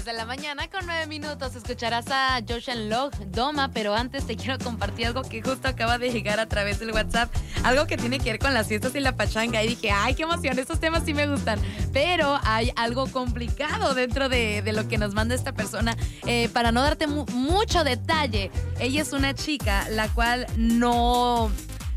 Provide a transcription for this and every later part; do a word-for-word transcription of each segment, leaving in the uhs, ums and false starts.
de la mañana con nueve minutos. Escucharás a Joshan Log, Doma, pero antes te quiero compartir algo que justo acaba de llegar a través del WhatsApp. Algo que tiene que ver con las fiestas y la pachanga. Y dije, ay, qué emoción, estos temas sí me gustan. Pero hay algo complicado dentro de, de lo que nos manda esta persona. Eh, para no darte mu- mucho detalle, ella es una chica la cual no...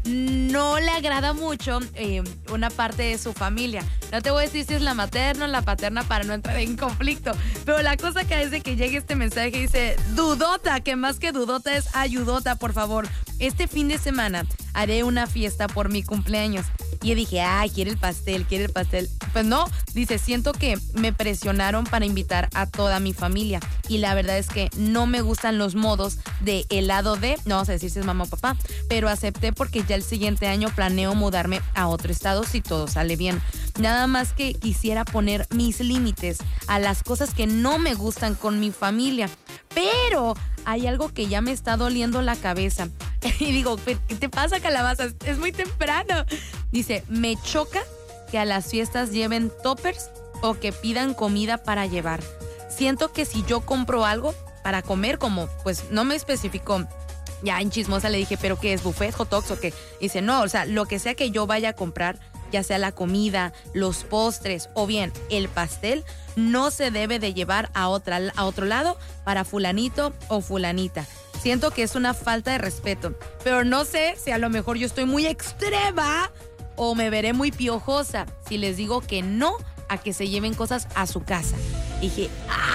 no le agrada mucho eh, una parte de su familia. No te voy a decir si es la materna o la paterna para no entrar en conflicto, pero la cosa que es de que llegue este mensaje dice, dudota, que más que dudota es ayudota, por favor. Este fin de semana haré una fiesta por mi cumpleaños. Y yo dije, ay, quiere el pastel, quiere el pastel. Pues no, dice, siento que me presionaron para invitar a toda mi familia. Y la verdad es que no me gustan los modos de el lado de, no vamos a decir si es mamá o papá, pero acepté porque ya el siguiente año planeo mudarme a otro estado si todo sale bien. Nada más que quisiera poner mis límites a las cosas que no me gustan con mi familia. Pero hay algo que ya me está doliendo la cabeza. Y digo, ¿qué te pasa, Calabaza? Es muy temprano. Dice, me choca que a las fiestas lleven toppers o que pidan comida para llevar. Siento que si yo compro algo para comer, como pues no me especificó, ya en chismosa le dije, ¿pero qué es? ¿Buffet, hot dogs o qué? Dice, no, o sea, lo que sea que yo vaya a comprar, ya sea la comida, los postres o bien el pastel, no se debe de llevar a, otra, a otro lado para fulanito o fulanita. Siento que es una falta de respeto, pero no sé si a lo mejor yo estoy muy extrema o me veré muy piojosa si les digo que no a que se lleven cosas a su casa. Dije,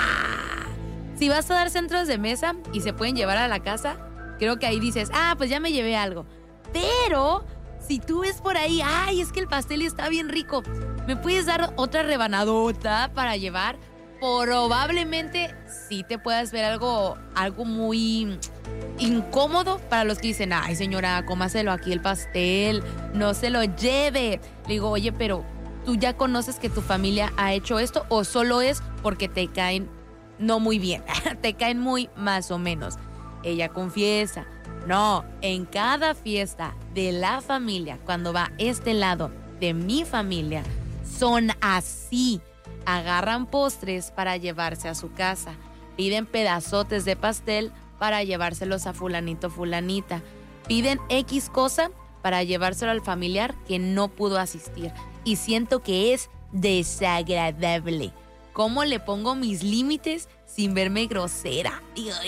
ah, si vas a dar centros de mesa y se pueden llevar a la casa, creo que ahí dices, ah, pues ya me llevé algo. Pero si tú ves por ahí, ay, es que el pastel está bien rico, ¿me puedes dar otra rebanadota para llevar? Probablemente sí te puedas ver algo, algo muy incómodo para los que dicen, ay señora, cómaselo aquí el pastel, no se lo lleve. Le digo, oye, pero ¿tú ya conoces que tu familia ha hecho esto o solo es porque te caen no muy bien, te caen muy más o menos? Ella confiesa, no, en cada fiesta de la familia, cuando va este lado de mi familia, son así. Agarran postres para llevarse a su casa, piden pedazotes de pastel para llevárselos a fulanito, fulanita, piden X cosa para llevárselo al familiar que no pudo asistir. Y siento que es desagradable. ¿Cómo le pongo mis límites sin verme grosera?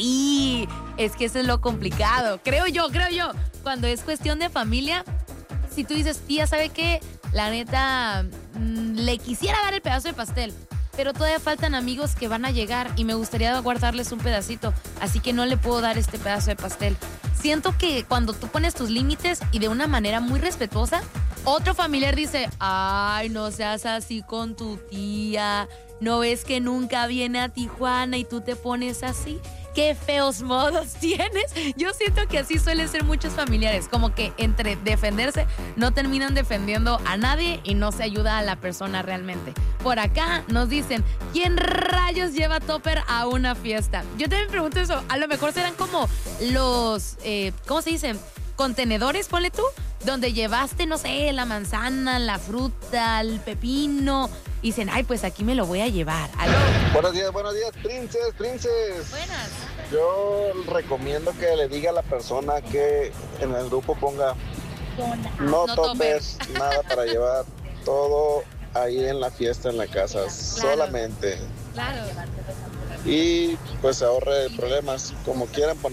Y es que eso es lo complicado. Creo yo, creo yo. Cuando es cuestión de familia, si tú dices, tía, ¿sabe qué? La neta, mmm, le quisiera dar el pedazo de pastel, pero todavía faltan amigos que van a llegar y me gustaría guardarles un pedacito, así que no le puedo dar este pedazo de pastel. Siento que cuando tú pones tus límites y de una manera muy respetuosa, otro familiar dice, ay, no seas así con tu tía, ¿no ves que nunca viene a Tijuana y tú te pones así? ¡Qué feos modos tienes! Yo siento que así suelen ser muchos familiares, como que entre defenderse no terminan defendiendo a nadie y no se ayuda a la persona realmente. Por acá nos dicen, ¿quién rayos lleva topper a una fiesta? Yo también me pregunto eso, a lo mejor serán como los, eh, ¿cómo se dicen? Contenedores, ponle tú, donde llevaste, no sé, la manzana, la fruta, el pepino. Y dicen, ay, pues aquí me lo voy a llevar. ¿Aló? Buenos días, buenos días, princes, princes. Buenas. Yo recomiendo que le diga a la persona que en el grupo ponga no, No topes, nada para llevar, todo ahí en la fiesta, en la casa, Claro. solamente. Claro. Y pues se ahorre problemas, como quieran poner.